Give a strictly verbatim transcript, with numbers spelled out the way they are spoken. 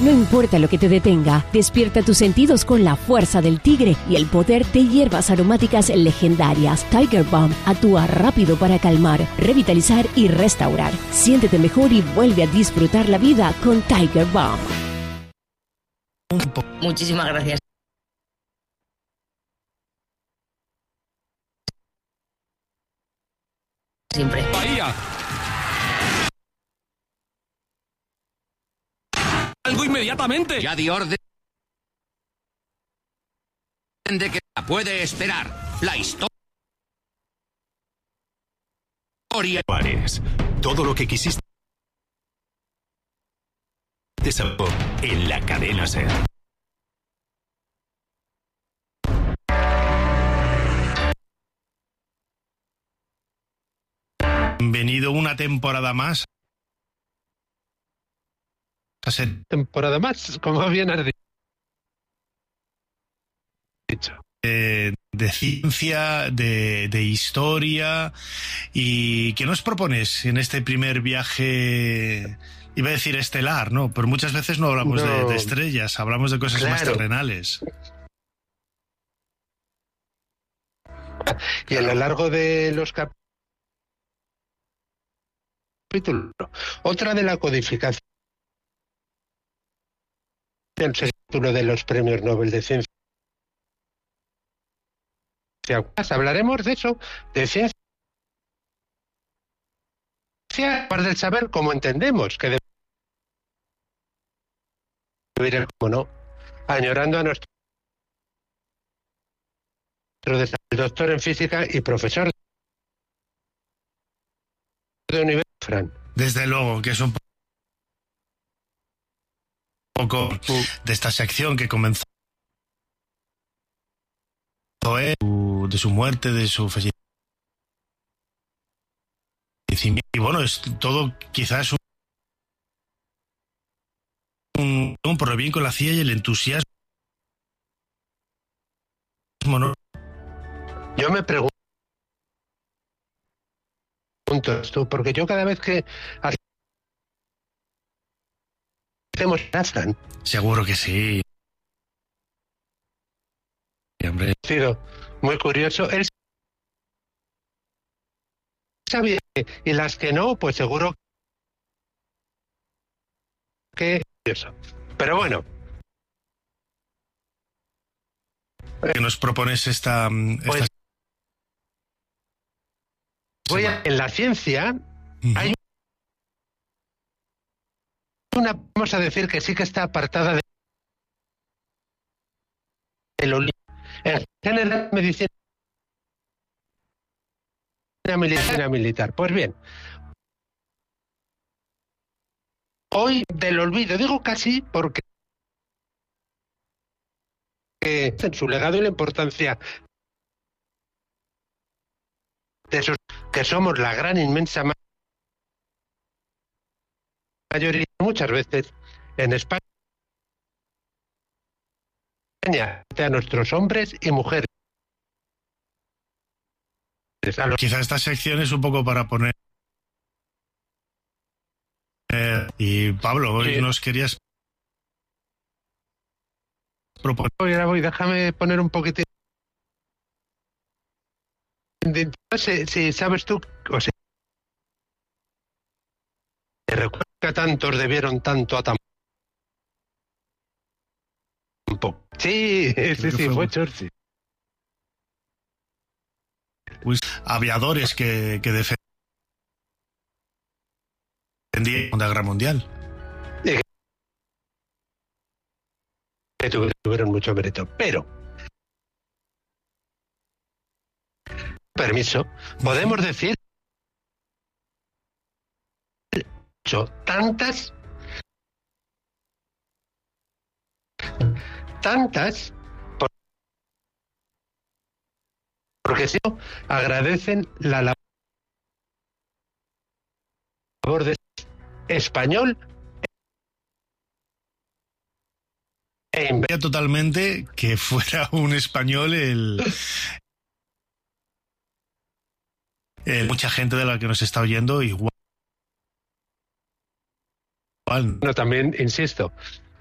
No importa lo que te detenga, despierta tus sentidos con la fuerza del tigre y el poder de hierbas aromáticas legendarias. Tiger Balm actúa rápido para calmar, revitalizar y restaurar. Siéntete mejor y vuelve a disfrutar la vida con Tiger Balm. Muchísimas gracias. Siempre. Bahía. Algo inmediatamente. Ya di orden de que la puede esperar. La historia. Juárez. Todo lo que quisiste saber en la cadena SER. Bienvenido una temporada más. Temporada más, como bien has dicho. De, de ciencia, de, de historia. ¿Y qué nos propones en este primer viaje? Iba a decir estelar, ¿no? Pero muchas veces no hablamos no. De, de estrellas, hablamos de cosas claro. más terrenales. Y a lo largo de los capítulos, otra de la codificación, el título de los premios Nobel de Ciencia. Hablaremos de eso, de ciencia, parte del saber como entendemos que debe ir, como no, añorando a nuestro doctor en física y profesor de universidad, Fran. Desde luego, que es un poco de esta sección que comenzó de su muerte, de su fallecimiento. Y bueno, es todo quizás un, un por el bien con la C I A y el entusiasmo. ¿No? Yo me pregunto esto, porque yo cada vez que hacemos Fran. Seguro que sí. Hombre. Ha sido muy curioso. Él sabía, y las que no, pues seguro que eso. Pero bueno. ¿Qué nos propones esta, pues, esta... Voy a, en la ciencia uh-huh. hay una, vamos a decir que sí que está apartada de el en general medicina militar, militar. Pues bien, hoy del olvido, digo casi porque en su legado y la importancia de esos que somos la gran inmensa mayoría, muchas veces en España, a nuestros hombres y mujeres. Quizá esta sección es un poco para poner eh, y Pablo, hoy sí. Nos querías proponer. Ahora voy, déjame poner un poquitín. No sé si sabes tú, o sea, te recuerdo que tantos debieron tanto a tan poco. Sí, sí, sí, fue, fue Churchill. Pues, aviadores que, que defendían la Segunda Guerra Mundial. Sí, que tuvieron mucho mérito, pero permiso, podemos decir tantas tantas porque si no agradecen la labor de español e inventó totalmente que fuera un español el, el mucha gente de la que nos está oyendo igual. No, también insisto,